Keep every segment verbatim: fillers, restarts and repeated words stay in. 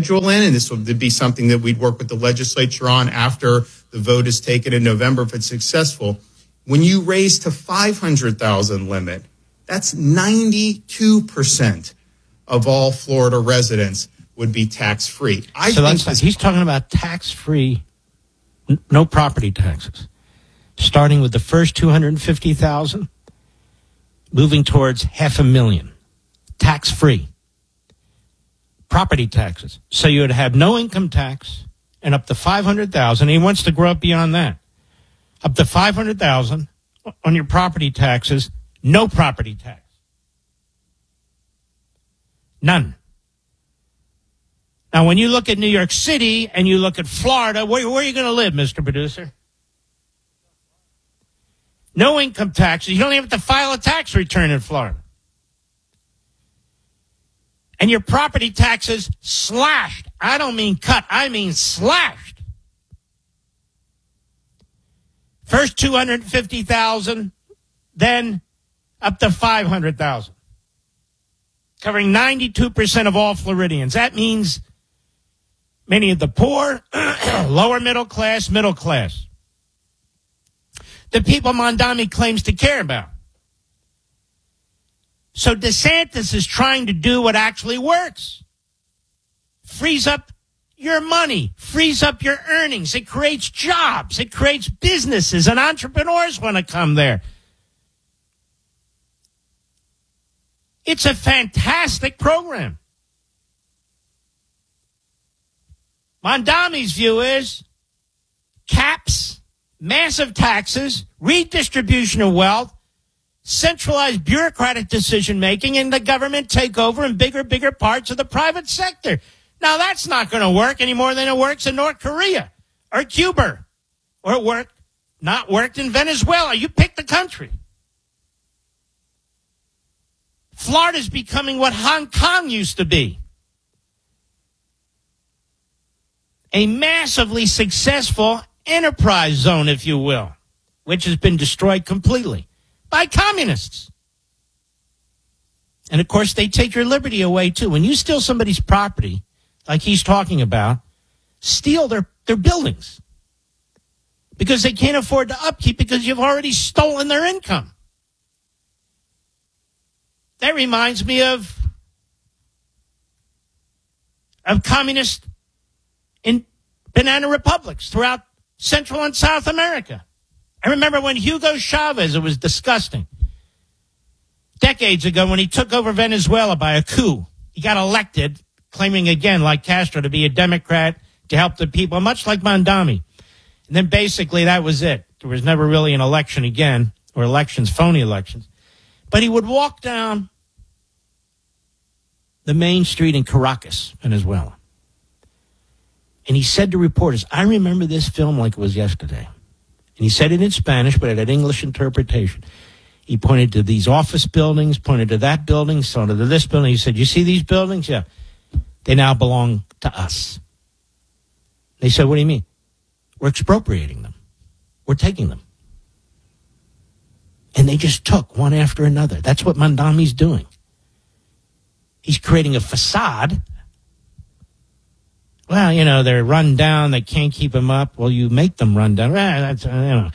schedule in, and this would be something that we'd work with the legislature on after the vote is taken in November if it's successful. When you raise to five hundred thousand limit, that's ninety-two percent of all Florida residents would be tax-free. I so think that's, he's talking about tax-free, n- no property taxes, starting with the first two hundred fifty thousand, moving towards half a million, tax-free. Property taxes. So you would have no income tax and up to five hundred thousand. He wants to grow up beyond that. Up to five hundred thousand on your property taxes, no property tax. None. Now, when you look at New York City and you look at Florida, where, where are you going to live, Mister Producer? No income taxes. You don't even have to file a tax return in Florida. And your property taxes slashed. I don't mean cut. I mean slashed. First two hundred fifty thousand, then up to five hundred thousand. Covering ninety-two percent of all Floridians. That means many of the poor, lower middle class, middle class. The people Mondami claims to care about. So DeSantis is trying to do what actually works. Frees up your money, frees up your earnings. It creates jobs. It creates businesses, and entrepreneurs want to come there. It's a fantastic program. Mondami's view is caps, massive taxes, redistribution of wealth, centralized bureaucratic decision-making, and the government take over in bigger, bigger parts of the private sector. Now, that's not going to work any more than it works in North Korea or Cuba, or it worked, not worked in Venezuela. You pick the country. Florida's becoming what Hong Kong used to be. A massively successful enterprise zone, if you will, which has been destroyed completely by communists. And, of course, they take your liberty away, too. When you steal somebody's property, like he's talking about, steal their, their buildings because they can't afford the upkeep because you've already stolen their income. That reminds me of, of communist in banana republics throughout Central and South America. I remember when Hugo Chavez, it was disgusting. Decades ago when he took over Venezuela by a coup, he got elected, claiming again, like Castro, to be a Democrat, to help the people, much like Mondami. And then basically that was it. There was never really an election again, or elections, phony elections. But he would walk down the main street in Caracas, Venezuela. And he said to reporters, I remember this film like it was yesterday. And he said it in Spanish, but it had English interpretation. He pointed to these office buildings, pointed to that building, pointed to this building. He said, you see these buildings? Yeah. They now belong to us. They said, what do you mean? We're expropriating them. We're taking them. And they just took one after another. That's what Mondami's doing. He's creating a facade. Well, you know, they're run down. They can't keep them up. Well, you make them run down. Well, that's, you know.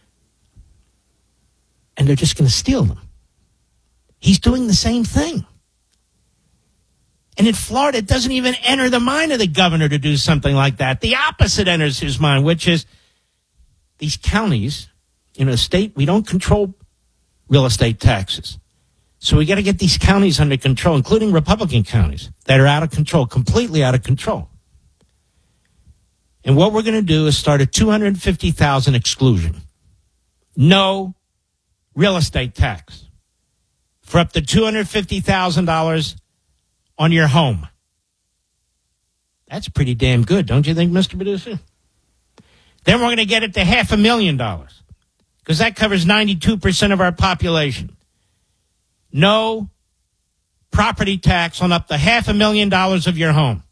And they're just going to steal them. He's doing the same thing. And in Florida, it doesn't even enter the mind of the governor to do something like that. The opposite enters his mind, which is these counties, in a state, we don't control real estate taxes. So we got to get these counties under control, including Republican counties that are out of control, completely out of control. And what we're going to do is start a two hundred fifty thousand exclusion. No real estate tax for up to two hundred fifty thousand dollars on your home. That's pretty damn good, don't you think, Mister Producer? Then we're going to get it to half a million dollars because that covers ninety-two percent of our population. No property tax on up to half a million dollars of your home.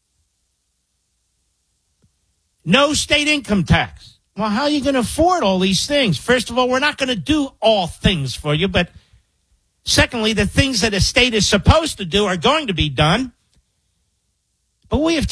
No state income tax. Well, how are you going to afford all these things? First of all, we're not going to do all things for you, but secondly, the things that a state is supposed to do are going to be done. But we have